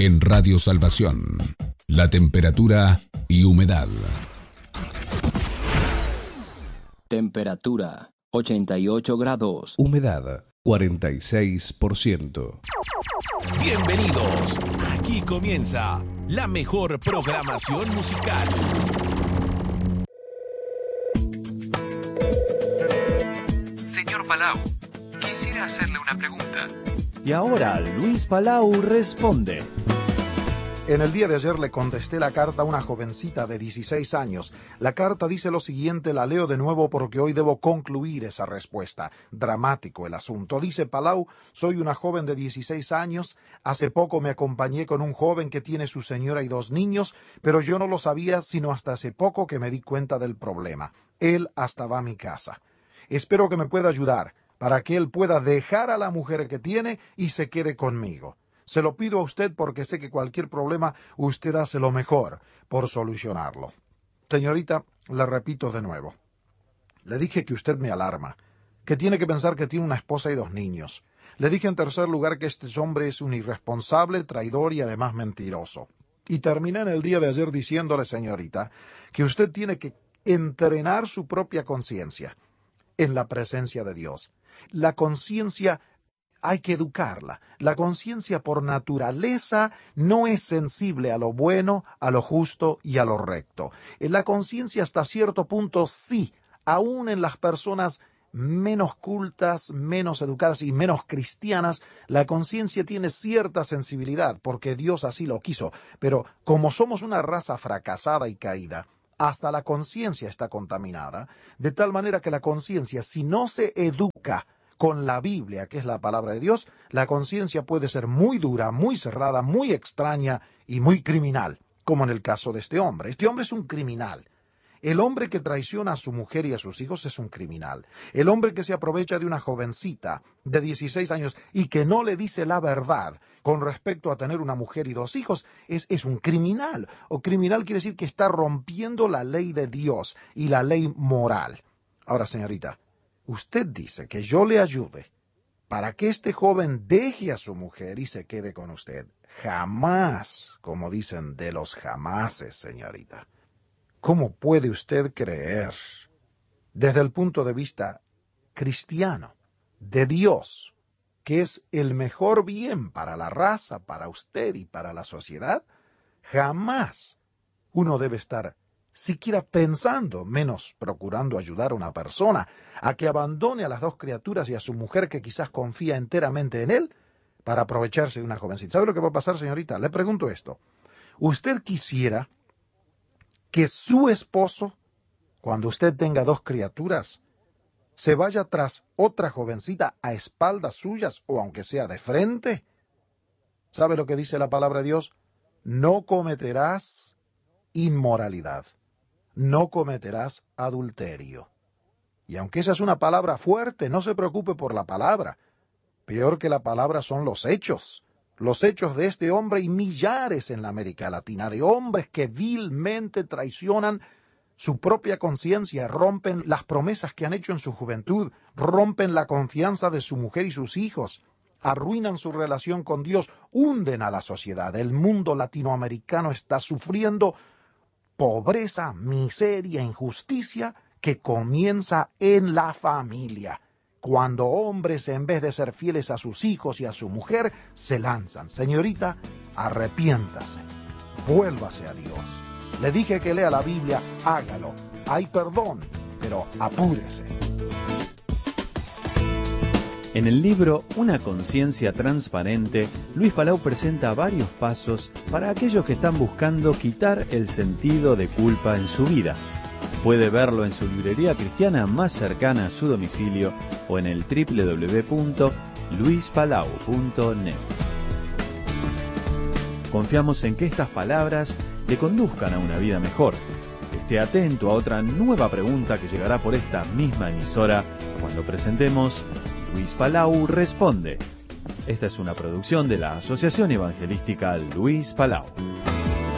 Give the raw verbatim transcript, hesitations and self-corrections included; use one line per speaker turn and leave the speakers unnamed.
En Radio Salvación, la temperatura y humedad.
Temperatura ochenta y ocho grados.
Humedad cuarenta y seis por ciento.
Bienvenidos. Aquí comienza la mejor programación musical.
Señor Palau, quisiera hacerle una pregunta.
Y ahora Luis Palau responde.
En el día de ayer le contesté la carta a una jovencita de dieciséis años. La carta dice lo siguiente, la leo de nuevo porque hoy debo concluir esa respuesta. Dramático el asunto. Dice: Palau, soy una joven de dieciséis años. Hace poco me acompañé con un joven que tiene su señora y dos niños, pero yo no lo sabía sino hasta hace poco que me di cuenta del problema. Él hasta va a mi casa. Espero que me pueda ayudar para que él pueda dejar a la mujer que tiene y se quede conmigo. Se lo pido a usted porque sé que cualquier problema usted hace lo mejor por solucionarlo. Señorita, le repito de nuevo. Le dije que usted me alarma, que tiene que pensar que tiene una esposa y dos niños. Le dije en tercer lugar que este hombre es un irresponsable, traidor y además mentiroso. Y terminé en el día de ayer diciéndole, señorita, que usted tiene que entrenar su propia conciencia en la presencia de Dios. La conciencia hay que educarla. La conciencia por naturaleza no es sensible a lo bueno, a lo justo y a lo recto. La conciencia hasta cierto punto sí, aún en las personas menos cultas, menos educadas y menos cristianas, la conciencia tiene cierta sensibilidad porque Dios así lo quiso. Pero como somos una raza fracasada y caída, hasta la conciencia está contaminada, de tal manera que la conciencia, si no se educa con la Biblia, que es la palabra de Dios, la conciencia puede ser muy dura, muy cerrada, muy extraña y muy criminal, como en el caso de este hombre. Este hombre es un criminal. El hombre que traiciona a su mujer y a sus hijos es un criminal. El hombre que se aprovecha de una jovencita de dieciséis años y que no le dice la verdad con respecto a tener una mujer y dos hijos es, es un criminal. O criminal quiere decir que está rompiendo la ley de Dios y la ley moral. Ahora, señorita, usted dice que yo le ayude para que este joven deje a su mujer y se quede con usted. Jamás, como dicen, de los jamases, señorita. ¿Cómo puede usted creer, desde el punto de vista cristiano, de Dios, que es el mejor bien para la raza, para usted y para la sociedad? Jamás uno debe estar siquiera pensando, menos procurando ayudar a una persona, a que abandone a las dos criaturas y a su mujer que quizás confía enteramente en él, para aprovecharse de una jovencita. ¿Sabe lo que va a pasar, señorita? Le pregunto esto. ¿Usted quisiera que su esposo, cuando usted tenga dos criaturas, se vaya tras otra jovencita a espaldas suyas o aunque sea de frente? ¿Sabe lo que dice la palabra de Dios? No cometerás inmoralidad. No cometerás adulterio. Y aunque esa es una palabra fuerte, no se preocupe por la palabra. Peor que la palabra son los hechos. Los hechos de este hombre y millares en la América Latina, de hombres que vilmente traicionan su propia conciencia, rompen las promesas que han hecho en su juventud, rompen la confianza de su mujer y sus hijos, arruinan su relación con Dios, hunden a la sociedad. El mundo latinoamericano está sufriendo pobreza, miseria, injusticia que comienza en la familia, cuando hombres, en vez de ser fieles a sus hijos y a su mujer, se lanzan. Señorita, arrepiéntase, vuélvase a Dios. Le dije que lea la Biblia, hágalo. Hay perdón, pero apúrese.
En el libro Una conciencia transparente, Luis Palau presenta varios pasos para aquellos que están buscando quitar el sentido de culpa en su vida. Puede verlo en su librería cristiana más cercana a su domicilio o en el doble u doble u doble u punto luis palau punto net. Confiamos en que estas palabras le conduzcan a una vida mejor. Esté atento a otra nueva pregunta que llegará por esta misma emisora cuando presentemos Luis Palau Responde. Esta es una producción de la Asociación Evangelística Luis Palau.